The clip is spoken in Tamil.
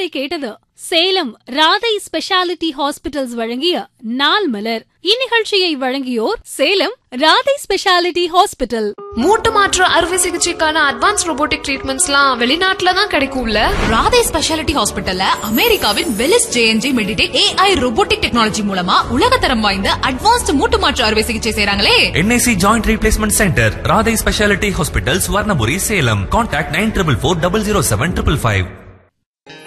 கேட்டது சேலம் ராதை ஸ்பெஷாலிட்டி ஹாஸ்பிட்டல்ஸ் வழங்கிய நாள் மலர். இந்நிகழ்ச்சியை வழங்கியோர் சேலம் ராதை ஸ்பெஷாலிட்டி ஹாஸ்பிட்டல். மூட்டு மாற்று அறுவை சிகிச்சைக்கான அட்வான்ஸ் ரோபோட்டிக் ட்ரீட்மெண்ட்ஸ்லாம் வெளிநாட்டுல தான் கிடைக்கும்ல. ராதை ஸ்பெஷாலிட்டி ஹாஸ்பிட்டல்ல அமெரிக்காவின் வெலிஸ் ஜேஎன்ஜி மெடிடேட் AI ரோபோட்டிக் டெக்னாலஜி மூலமா உலகத்தரம் வாய்ந்த அட்வான்ஸ்ட் மூட்டு மாற்று அறுவை சிகிச்சை செய்றாங்களே. NAC joint replacement centre Radhai speciality hospital, Swarnapuri, Salem. Contact 9444 007 555.